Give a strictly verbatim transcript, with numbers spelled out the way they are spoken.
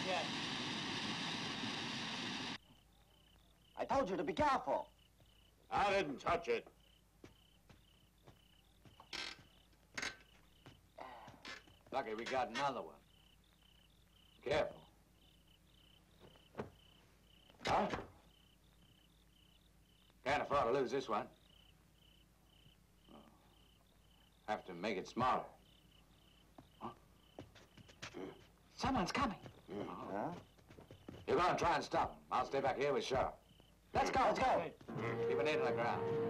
yet. I told you to be careful. I didn't touch it. Lucky we got another one. Careful. Huh? Can't afford to lose this one. Have to make it smaller. Huh? Someone's coming. Oh. Huh? You're gonna try and stop him. I'll stay back here with Sheriff. Let's go, let's go. Keep an ear to the ground.